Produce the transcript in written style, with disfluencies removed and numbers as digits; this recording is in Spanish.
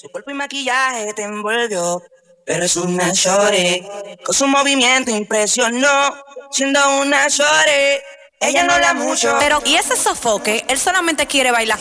Su cuerpo y maquillaje te envolvió, pero es una shorty. Con su movimiento impresionó, siendo una shorty. Ella no habla mucho, pero y ese sofoque, él solamente quiere bailar